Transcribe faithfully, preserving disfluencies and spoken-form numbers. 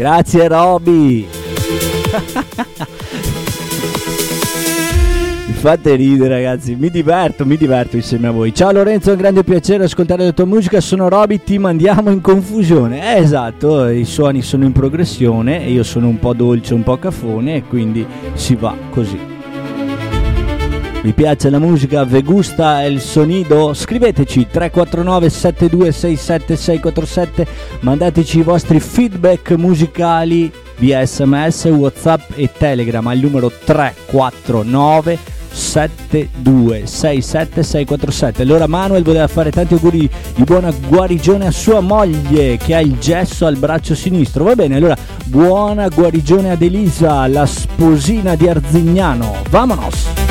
Grazie Roby. Mi fate ridere ragazzi, mi diverto, mi diverto insieme a voi. Ciao Lorenzo, è un grande piacere ascoltare la tua musica, sono Roby, ti mandiamo in confusione. Eh, esatto, i suoni sono in progressione e io sono un po' dolce, un po' cafone e quindi si va così. Vi piace la musica? Ve gusta il sonido? Scriveteci tre quattro nove sette due sei sette sei quattro sette, mandateci i vostri feedback musicali via sms, whatsapp e telegram al numero tre quattro nove sette due sei sette sei quattro sette. Allora Manuel voleva fare tanti auguri di buona guarigione a sua moglie che ha il gesso al braccio sinistro. Va bene, allora buona guarigione ad Elisa, la sposina di Arzignano. Vamonos!